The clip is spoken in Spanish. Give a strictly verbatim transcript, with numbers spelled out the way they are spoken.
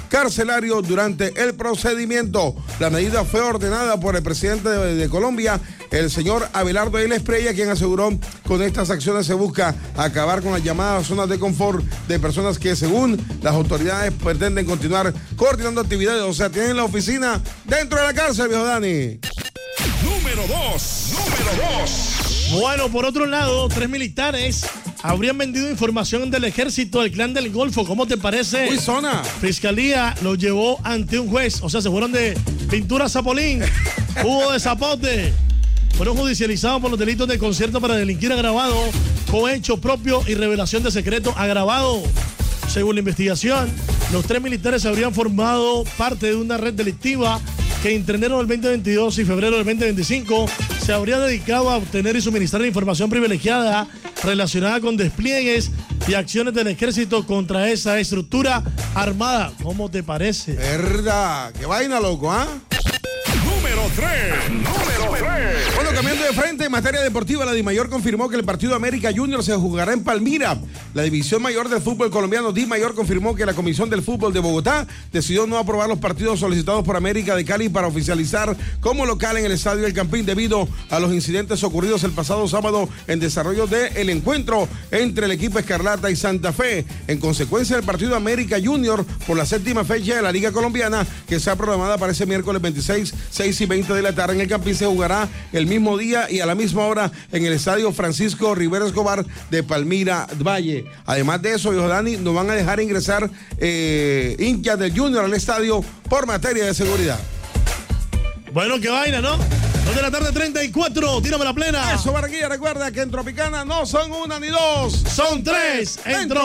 carcelario durante el procedimiento. La medida fue ordenada por el presidente de, de Colombia, el señor Abelardo L. Espriella, quien aseguró con estas acciones se busca acabar con las llamadas zonas de confort de personas que, según las autoridades, pretenden continuar coordinando actividades. O sea, tienen la oficina dentro de la cárcel, viejo Dani. Número dos, número dos. Bueno, por otro lado, tres militares habrían vendido información del ejército al Clan del Golfo. ¿Cómo te parece? Uy, zona. Fiscalía los llevó ante un juez. O sea, se fueron de pintura Zapolín, jugo de zapote. Fueron judicializados por los delitos de concierto para delinquir agravado, cohecho propio y revelación de secreto agravado. Según la investigación, los tres militares habrían formado parte de una red delictiva que entre enero del veinte veintidós y febrero del veinte veinticinco se habría dedicado a obtener y suministrar información privilegiada relacionada con despliegues y acciones del ejército contra esa estructura armada. ¿Cómo te parece? Verdad, qué vaina, loco, ¿ah? ¿eh? Número tres, número tres. Bueno, cambiando de frente, en materia deportiva, la DIMAYOR confirmó que el partido América Junior se jugará en Palmira. La división mayor del fútbol colombiano, DIMAYOR, confirmó que la Comisión del Fútbol de Bogotá decidió no aprobar los partidos solicitados por América de Cali para oficializar como local en el Estadio El Campín debido a los incidentes ocurridos el pasado sábado en desarrollo del encuentro entre el equipo Escarlata y Santa Fe. En consecuencia, el partido América Junior por la séptima fecha de la Liga Colombiana, que está programada para ese miércoles veintiséis, seis y veinte de la tarde en el Campín, se jugará el mismo día y a la misma hora en el Estadio Francisco Rivera Escobar de Palmira Valle. Además de eso, viejo Dani, nos van a dejar ingresar eh, hinchas del Junior al estadio por materia de seguridad. Bueno, qué vaina, ¿no? dos de la tarde, treinta y cuatro, tírame la plena. Eso, Barranquilla, recuerda que en Tropicana no son una ni dos, Son tres. En